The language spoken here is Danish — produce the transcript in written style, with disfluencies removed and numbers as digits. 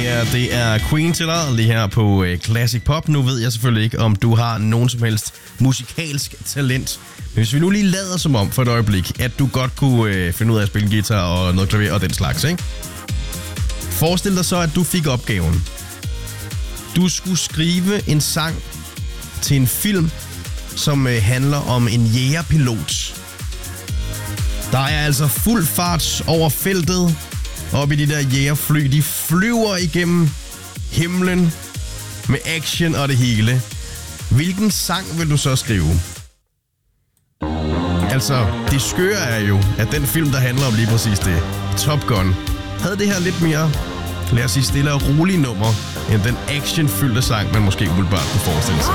her, det er Queen til dig, lige her på Classic Pop. Nu ved jeg selvfølgelig ikke, om du har nogen som helst musikalsk talent. Men hvis vi nu lige lader som om for et øjeblik, at du godt kunne finde ud af at spille guitar og noget klaver og den slags, ikke? Forestil dig så, at du fik opgaven. Du skulle skrive en sang til en film, som handler om en jægerpilot. Der er altså fuld fart over feltet. Op i de der jægerfly, de flyver igennem himlen med action og det hele. Hvilken sang vil du så skrive? Altså, det skøre er jo, at den film, der handler om lige præcis det, Top Gun, havde det her lidt mere, lad os sige, stille og rolige nummer, end den actionfyldte sang, man måske umiddelbart kunne forestille sig.